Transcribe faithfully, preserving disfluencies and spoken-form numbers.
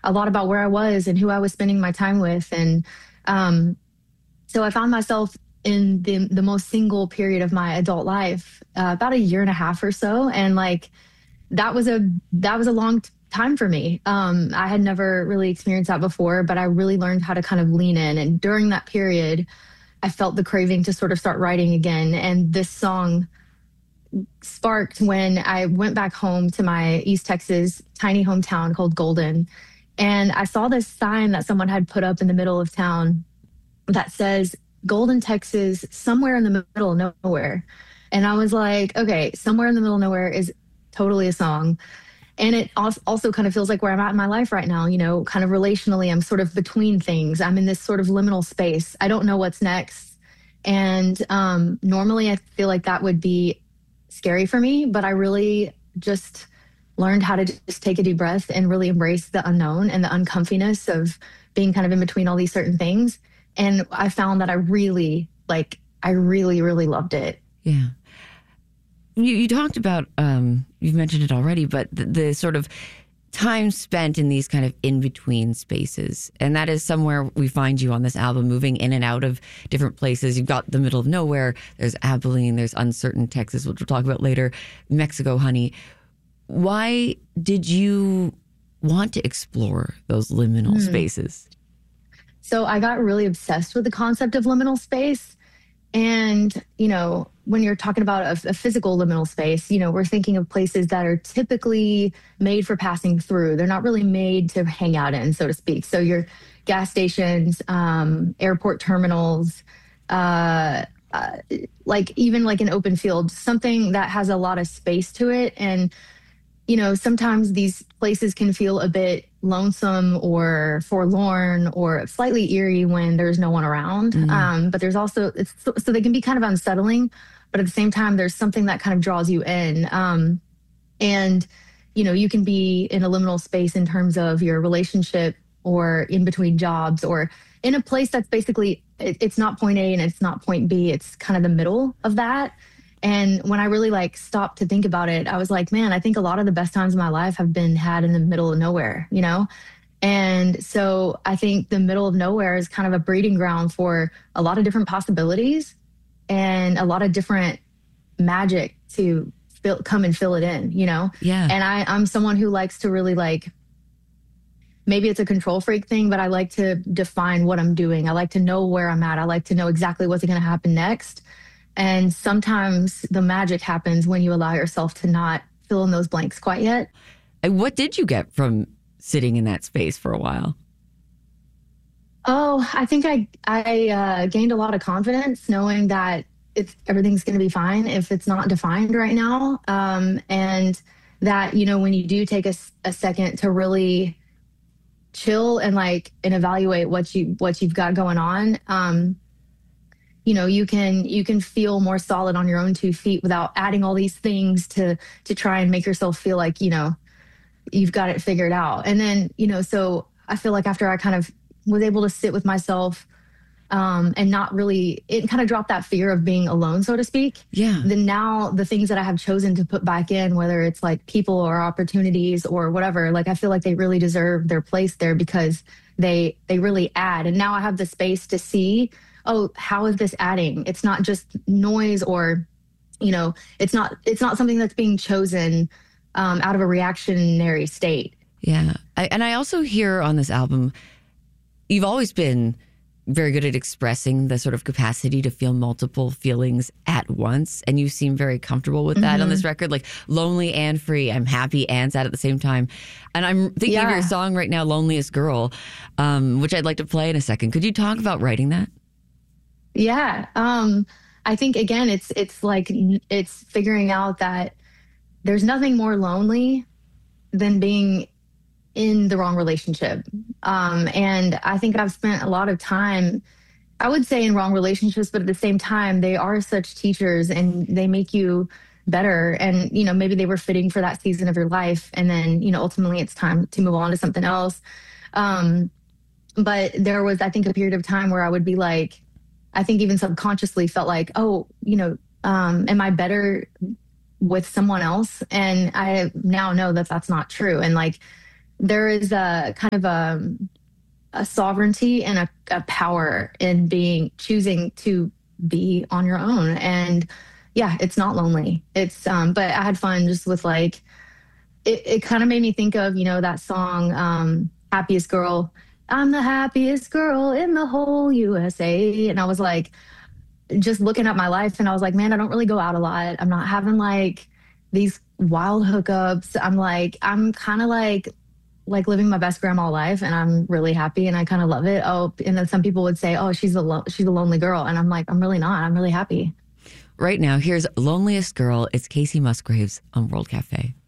a lot about where I was and who I was spending my time with. And um, so I found myself in the the most single period of my adult life, uh, about a year and a half or so, and like that was a that was a long t- time for me. Um, I had never really experienced that before, but I really learned how to kind of lean in. And during that period, I felt the craving to sort of start writing again. And this song sparked when I went back home to my East Texas tiny hometown called Golden. And I saw this sign that someone had put up in the middle of town that says, Golden, Texas, somewhere in the middle of nowhere. And I was like, okay, somewhere in the middle of nowhere is totally a song. And it also kind of feels like where I'm at in my life right now, you know, kind of relationally, I'm sort of between things. I'm in this sort of liminal space. I don't know what's next. And um, normally I feel like that would be scary for me, but I really just learned how to just take a deep breath and really embrace the unknown and the uncomfiness of being kind of in between all these certain things. And I found that I really, like, I really, really loved it. Yeah. You, you talked about, um, you've mentioned it already, but the, the sort of time spent in these kind of in-between spaces. And that is somewhere we find you on this album, moving in and out of different places. You've got the middle of nowhere. There's Abilene. There's uncertain Texas, which we'll talk about later. Mexico, honey. Why did you want to explore those liminal mm. spaces? So I got really obsessed with the concept of liminal space. And, you know, when you're talking about a, a physical liminal space, you know, we're thinking of places that are typically made for passing through. They're not really made to hang out in, so to speak. So your gas stations, um, airport terminals, uh, uh, like even like an open field, something that has a lot of space to it. And, you know, sometimes these places can feel a bit lonesome or forlorn or slightly eerie when there's no one around. Mm-hmm. Um, but there's also, it's, so, so they can be kind of unsettling, but at the same time, there's something that kind of draws you in. Um, and, you know, you can be in a liminal space in terms of your relationship or in between jobs or in a place that's basically, it, it's not point A and it's not point B. It's kind of the middle of that. And when I really like stopped to think about it, I was like, man, I think a lot of the best times of my life have been had in the middle of nowhere, you know? And so I think the middle of nowhere is kind of a breeding ground for a lot of different possibilities and a lot of different magic to fill, come and fill it in, you know? Yeah. And I, I'm someone who likes to really like, maybe it's a control freak thing, but I like to define what I'm doing. I like to know where I'm at. I like to know exactly what's going to happen next. And sometimes the magic happens when you allow yourself to not fill in those blanks quite yet. What did you get from sitting in that space for a while? Oh, I think I I uh, gained a lot of confidence knowing that it's everything's going to be fine if it's not defined right now. Um, and that, you know, when you do take a, a second to really chill and like and evaluate what you what you've got going on, um, you know, you can you can feel more solid on your own two feet without adding all these things to to try and make yourself feel like, you know, you've got it figured out. And then, you know, so I feel like after I kind of was able to sit with myself um, and not really, it kind of dropped that fear of being alone, so to speak. Yeah. Then now the things that I have chosen to put back in, whether it's like people or opportunities or whatever, like I feel like they really deserve their place there because they they really add. And now I have the space to see, oh, how is this adding? It's not just noise or, you know, it's not it's not something that's being chosen um, out of a reactionary state. Yeah. I, and I also hear on this album, you've always been very good at expressing the sort of capacity to feel multiple feelings at once. And you seem very comfortable with that mm-hmm. on this record, like lonely and free. I'm happy and sad at the same time. And I'm thinking yeah. of your song right now, Loneliest Girl, um, which I'd like to play in a second. Could you talk about writing that? Yeah. Um, I think, again, it's it's like it's figuring out that there's nothing more lonely than being in the wrong relationship. Um, and I think I've spent a lot of time, I would say, in wrong relationships, but at the same time, they are such teachers and they make you better. And, you know, maybe they were fitting for that season of your life. And then, you know, ultimately it's time to move on to something else. Um, but there was, I think, a period of time where I would be like, I think even subconsciously felt like, oh, you know, um, am I better with someone else? And I now know that that's not true. And like, there is a kind of a, a sovereignty and a, a power in being choosing to be on your own. And yeah, it's not lonely. It's um, but I had fun just with like it, it kind of made me think of, you know, that song, um, Happiest Girl. I'm the happiest girl in the whole U S A. And I was like, just looking at my life and I was like, man, I don't really go out a lot. I'm not having like these wild hookups. I'm like, I'm kind of like, like living my best grandma life and I'm really happy and I kind of love it. Oh, and then some people would say, oh, she's a, lo- she's a lonely girl. And I'm like, I'm really not. I'm really happy. Right now, here's Loneliest Girl. It's Kacey Musgraves on World Cafe.